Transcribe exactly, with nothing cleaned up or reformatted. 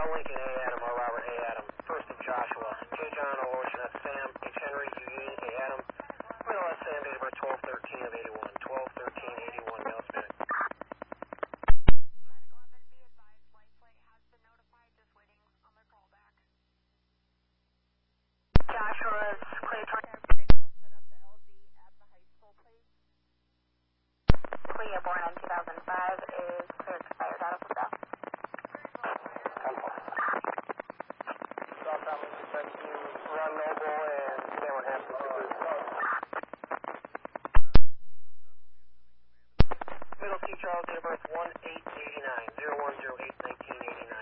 Lincoln, A. Adam, R. Robert, A. Adam. First of Joshua. J. John, O. Ocean, F. Sam, H. Henry, U. Union, A. Adam. Middle S. Sam, date of birth twelve thirteen of eighty-one. twelve thirteen eighty-one, male Hispanic. Joshua's Clay Clea, born in two thousand five, is cleared to fire out of the cell. South Thomas, Run Noble, and Cameron Hampton. Middle T. Charles, date of birth one eight eighty-nine, zero one zero eight nineteen eighty-nine.